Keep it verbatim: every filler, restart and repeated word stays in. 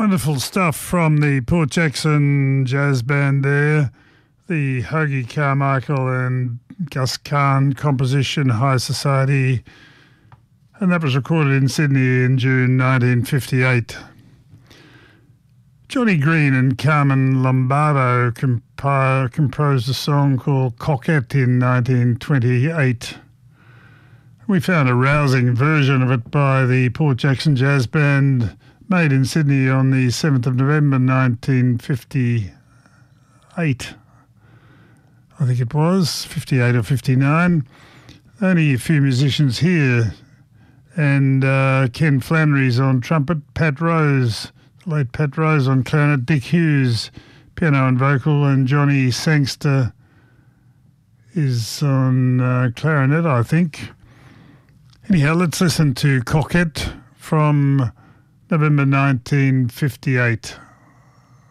Wonderful stuff from the Port Jackson Jazz Band there. The Hoagie Carmichael and Gus Kahn composition, High Society. And that was recorded in Sydney in June nineteen fifty-eight. Johnny Green and Carmen Lombardo compi- composed a song called Coquette in nineteen twenty-eight. We found a rousing version of it by the Port Jackson Jazz Band, made in Sydney on the seventh of November nineteen fifty-eight. I think it was, fifty-eight or fifty-nine. Only a few musicians here. And uh, Ken Flannery's on trumpet, Pat Rose, late Pat Rose on clarinet, Dick Hughes, piano and vocal, and Johnny Sangster is on uh, clarinet, I think. Anyhow, let's listen to Coquette from November nineteen fifty-eight.